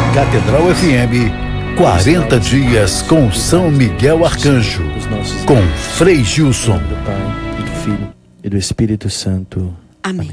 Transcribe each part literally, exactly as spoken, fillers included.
Catedral F M, quarenta dias com São Miguel Arcanjo, com Frei Gilson. Do Pai, e do Filho, e do Espírito Santo. Amém. Amém.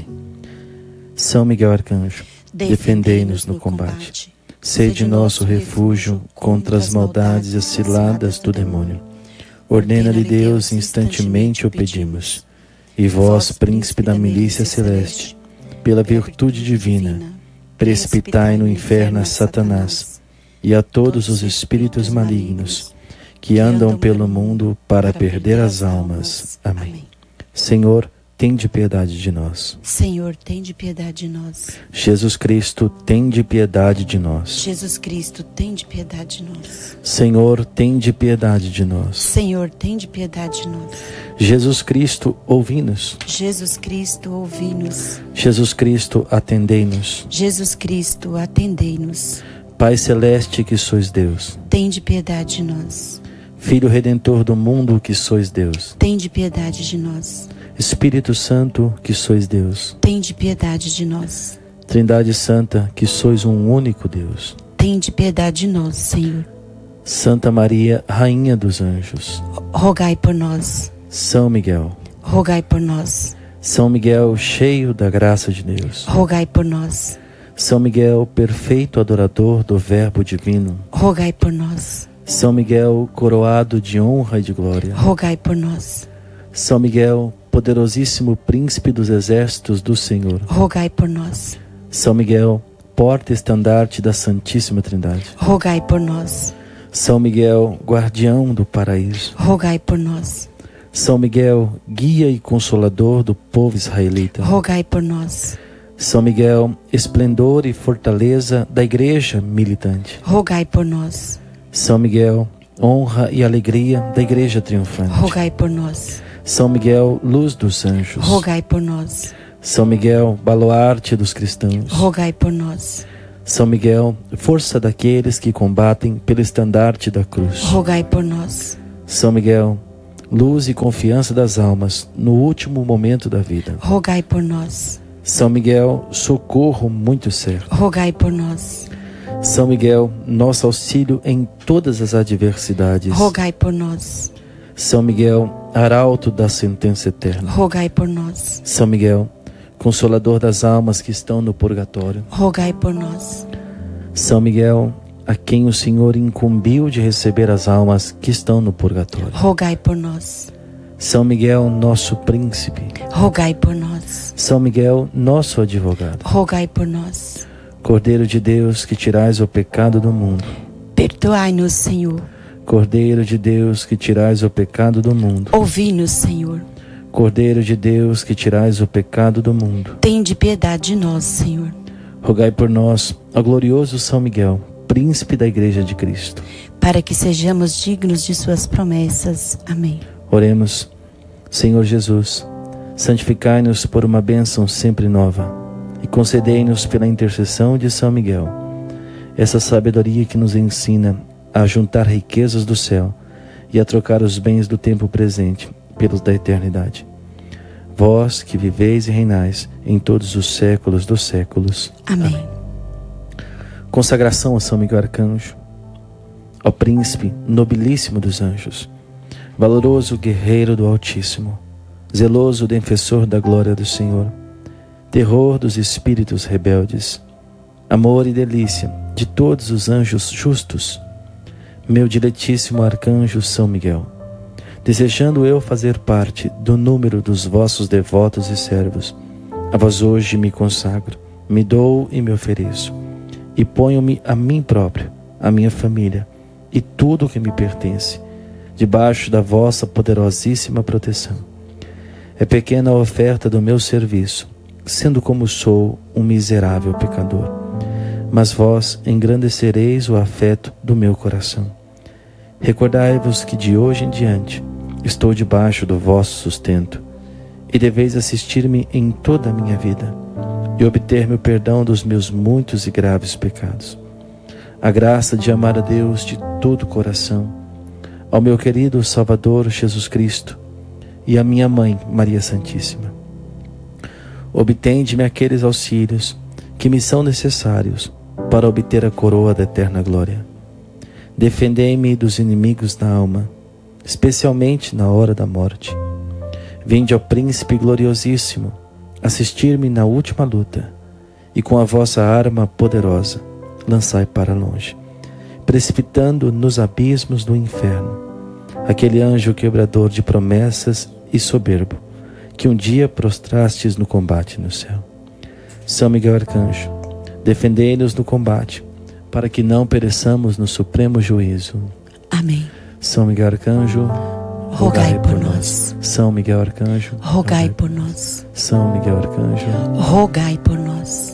São Miguel Arcanjo, defendei-nos no combate. Sede nosso refúgio contra as maldades e as ciladas do demônio. Ordena-lhe Deus, instantemente o pedimos. E vós, príncipe da milícia celeste, pela virtude divina, precipitai no inferno a Satanás e a todos os espíritos malignos que andam pelo mundo para perder as almas. Amém. Senhor, tende piedade de nós. Senhor, tende piedade de nós. Jesus Cristo, tende piedade de nós. Jesus Cristo, tende piedade de nós. Senhor, tende piedade de nós. Senhor, tende piedade de nós. Jesus Cristo, ouvi-nos. Jesus Cristo, ouvi-nos. Jesus Cristo, atendei-nos. Jesus Cristo, atendei-nos. Pai celeste que sois Deus, tende piedade de nós. Filho Redentor do mundo que sois Deus, tende piedade de nós. Espírito Santo que sois Deus, tende piedade de nós. Trindade Santa que sois um único Deus, tende piedade de nós, Senhor. Santa Maria, Rainha dos Anjos, rogai por nós. São Miguel, rogai por nós. São Miguel, cheio da graça de Deus, rogai por nós. São Miguel, perfeito adorador do Verbo divino, rogai por nós. São Miguel, coroado de honra e de glória, rogai por nós. São Miguel, poderosíssimo príncipe dos exércitos do Senhor, rogai por nós. São Miguel, porta-estandarte da Santíssima Trindade, rogai por nós. São Miguel, guardião do paraíso, rogai por nós. São Miguel, guia e consolador do povo israelita, rogai por nós. São Miguel, esplendor e fortaleza da igreja militante, rogai por nós. São Miguel, honra e alegria da igreja triunfante, rogai por nós. São Miguel, luz dos anjos, rogai por nós. São Miguel, baluarte dos cristãos, rogai por nós. São Miguel, força daqueles que combatem pelo estandarte da cruz, rogai por nós. São Miguel, luz e confiança das almas no último momento da vida, rogai por nós. São Miguel, socorro muito certo, rogai por nós. São Miguel, nosso auxílio em todas as adversidades, rogai por nós. São Miguel, arauto da sentença eterna, rogai por nós. São Miguel, consolador das almas que estão no purgatório, rogai por nós. São Miguel, a quem o Senhor incumbiu de receber as almas que estão no purgatório, rogai por nós. São Miguel, nosso príncipe, rogai por nós. São Miguel, nosso advogado, rogai por nós. Cordeiro de Deus, que tirais o pecado do mundo, perdoai-nos, Senhor. Cordeiro de Deus, que tirais o pecado do mundo, ouvi-nos, Senhor. Cordeiro de Deus, que tirais o pecado do mundo, tende piedade de nós, Senhor. Rogai por nós, ó glorioso São Miguel, príncipe da Igreja de Cristo, para que sejamos dignos de suas promessas. Amém. Oremos. Senhor Jesus, santificai-nos por uma bênção sempre nova e concedei-nos pela intercessão de São Miguel essa sabedoria que nos ensina a juntar riquezas do céu e a trocar os bens do tempo presente pelos da eternidade. Vós que viveis e reinais em todos os séculos dos séculos. Amém. Amém. Consagração a São Miguel Arcanjo, ó príncipe nobilíssimo dos anjos, valoroso guerreiro do Altíssimo, zeloso defensor da glória do Senhor, terror dos espíritos rebeldes, amor e delícia de todos os anjos justos, meu diletíssimo arcanjo São Miguel, desejando eu fazer parte do número dos vossos devotos e servos, a vós hoje me consagro, me dou e me ofereço, e ponho-me a mim próprio, a minha família e tudo o que me pertence, debaixo da vossa poderosíssima proteção. É pequena a oferta do meu serviço, sendo como sou um miserável pecador, mas vós engrandecereis o afeto do meu coração. Recordai-vos que de hoje em diante estou debaixo do vosso sustento, e deveis assistir-me em toda a minha vida, e obter-me o perdão dos meus muitos e graves pecados, a graça de amar a Deus de todo o coração, ao meu querido Salvador Jesus Cristo e à minha Mãe Maria Santíssima. Obtende-me aqueles auxílios que me são necessários para obter a coroa da eterna glória. Defendei-me dos inimigos da alma, especialmente na hora da morte. Vinde, ó Príncipe gloriosíssimo, assistir-me na última luta, e com a vossa arma poderosa lançai para longe, precipitando nos abismos do inferno aquele anjo quebrador de promessas e soberbo, que um dia prostrastes no combate no céu. São Miguel Arcanjo, defendei-nos no combate, para que não pereçamos no supremo juízo. Amém. São Miguel Arcanjo, rogai por nós. São Miguel Arcanjo, rogai por nós. São Miguel Arcanjo, rogai por nós.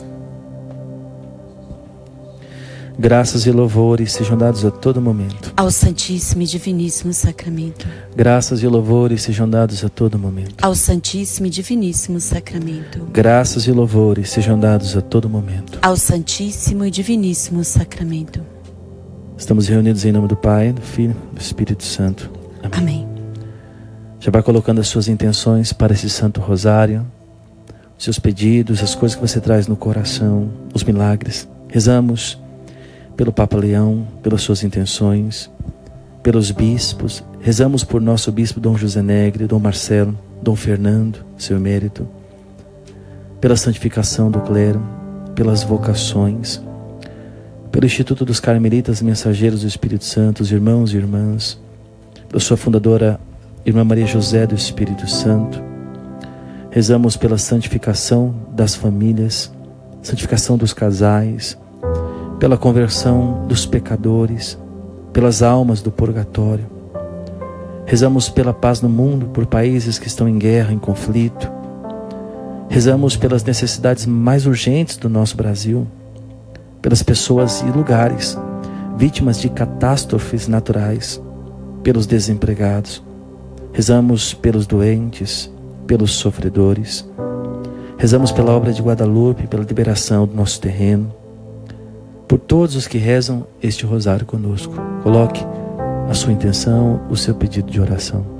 Graças e louvores sejam dados a todo momento ao Santíssimo e Diviníssimo Sacramento. Graças e louvores sejam dados a todo momento ao Santíssimo e Diviníssimo Sacramento. Graças e louvores sejam dados a todo momento ao Santíssimo e Diviníssimo Sacramento. Estamos reunidos em nome do Pai, do Filho e do Espírito Santo. Amém. Amém. Já vai colocando as suas intenções para esse Santo Rosário, os seus pedidos, as coisas que você traz no coração, os milagres. Rezamos pelo Papa Leão, pelas suas intenções, pelos bispos. Rezamos por nosso bispo Dom José Negre, Dom Marcelo, Dom Fernando, seu emérito, pela santificação do clero, pelas vocações, pelo Instituto dos Carmelitas Mensageiros do Espírito Santo, os irmãos e irmãs, pela sua fundadora, Irmã Maria José do Espírito Santo. Rezamos pela santificação das famílias, santificação dos casais, pela conversão dos pecadores, pelas almas do purgatório. Rezamos pela paz no mundo, por países que estão em guerra, em conflito. Rezamos pelas necessidades mais urgentes do nosso Brasil, pelas pessoas e lugares vítimas de catástrofes naturais, pelos desempregados. Rezamos pelos doentes, pelos sofredores. Rezamos pela obra de Guadalupe, pela liberação do nosso terreno, por todos os que rezam este rosário conosco. Coloque a sua intenção, o seu pedido de oração.